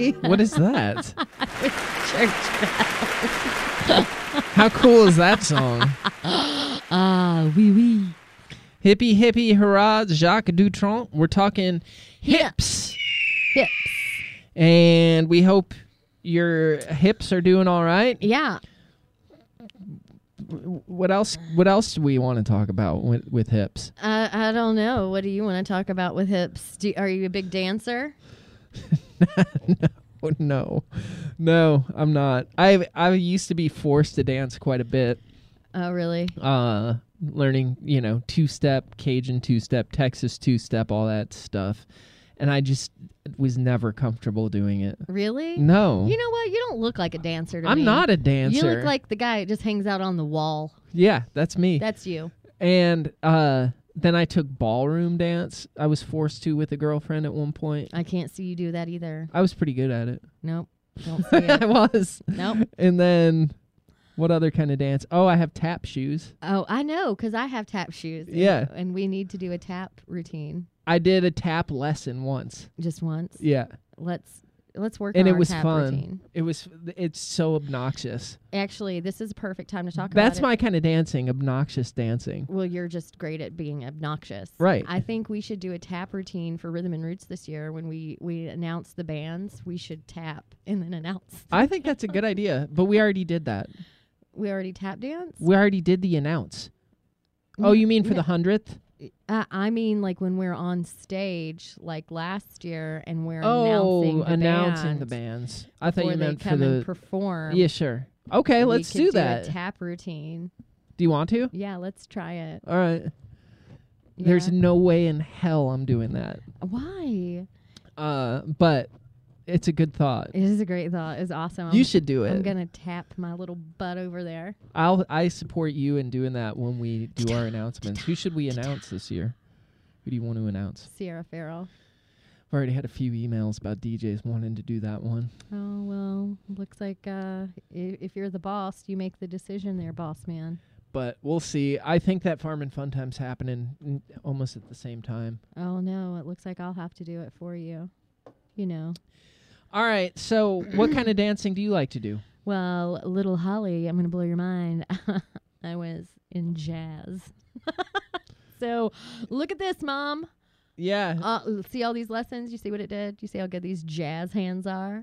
wee. What is that? Church bells. How cool is that song? Ah, wee wee. Hippie, hippie, hurrah, Jacques Dutronc. We're talking hips. Hips. And we hope your hips are doing all right. Yeah. What else do we want to talk about with hips? I don't know. What do you want to talk about with hips? Are you a big dancer? No, I'm not. I used to be forced to dance quite a bit. Oh, really? Learning, two-step, Cajun two-step, Texas two-step, all that stuff. And I just was never comfortable doing it. Really? No. You know what? You don't look like a dancer to me. I'm not a dancer. You look like the guy that just hangs out on the wall. Yeah, that's me. That's you. And then I took ballroom dance. I was forced to with a girlfriend at one point. I can't see you do that either. I was pretty good at it. Nope. Don't see it. I was. Nope. And then what other kind of dance? Oh, I have tap shoes. Oh, I know, because I have tap shoes. Yeah. And we need to do a tap routine. I did a tap lesson once. Just once. Yeah. Let's work And on it our was tap fun. routine. It's so obnoxious. Actually, this is a perfect time to talk about That's it. my kind of dancing, obnoxious dancing. Well, you're just great at being obnoxious. Right. I think we should do a tap routine for Rhythm and Roots this year. When we announce the bands, we should tap and then announce. I think that's a good idea, but we already did that. We already tap dance? We already did the announce. Oh, you mean for the 100th? I mean, like when we're on stage, like last year, and we're announcing the bands. I thought before you meant they for come the and perform. Yeah, sure. Okay, We let's could do that. A tap routine. Do you want to? Yeah, let's try it. All right. Yeah. There's no way in hell I'm doing that. Why? But it's a good thought. It is a great thought. It's awesome. You should do it. I'm gonna tap my little butt over there. I support you in doing that when we do our announcements. Who should we announce this year? Who do you want to announce? Sierra Farrell. I've already had a few emails about DJs wanting to do that one. Oh well, looks like if you're the boss, you make the decision there, boss man. But we'll see. I think that Farm and Fun Time's happening almost at the same time. Oh no, it looks like I'll have to do it for you. You know. All right, so what kind of dancing do you like to do? Well, little Holly, I'm going to blow your mind. I was in jazz. So, look at this, Mom. Yeah. See all these lessons? You see what it did? You see how good these jazz hands are?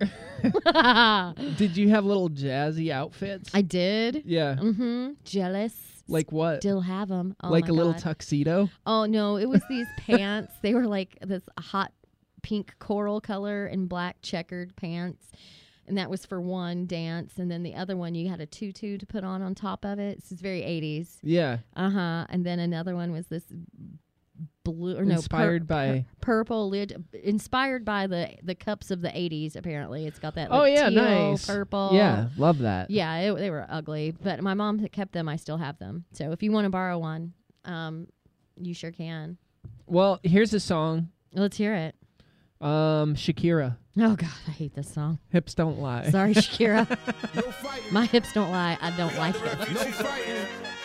Did you have little jazzy outfits? I did. Yeah. Mm-hmm. Jealous. Like what? Still have them. Oh like my a little God. tuxedo? Oh, no. It was these pants. They were like this hot pink coral color and black checkered pants. And that was for one dance. And then the other one, you had a tutu to put on top of it. This is very 80s. Yeah. Uh-huh. And then another one was this blue, or inspired by purple lid, inspired by the cups of the 80s, apparently. It's got that Oh, yeah, teal, nice. purple. Yeah, love that. Yeah, they were ugly. But my mom kept them. I still have them. So if you want to borrow one, you sure can. Well, here's a song. Let's hear it. Shakira. Oh, God, I hate this song. Hips Don't Lie. Sorry, Shakira. No fighting. My hips don't lie. I don't like it. No fighting.